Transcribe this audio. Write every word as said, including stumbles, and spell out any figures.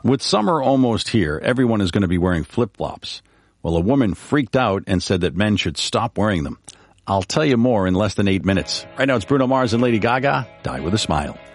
With summer almost here, everyone is going to be wearing flip-flops. Well, a woman freaked out and said that men should stop wearing them. I'll tell you more in less than eight minutes. Right now, it's Bruno Mars and Lady Gaga. Die with a Smile.